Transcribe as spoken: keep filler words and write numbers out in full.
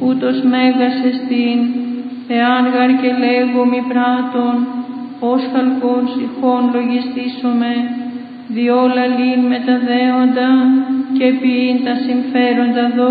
ούτως μέγας εστίν, εάν γαρ και λέγω μη πράττων, ως χαλκών ηχών λογιστήσομαι, διόλα λύν μεταδέοντα και ποιήν τα συμφέροντα δόξα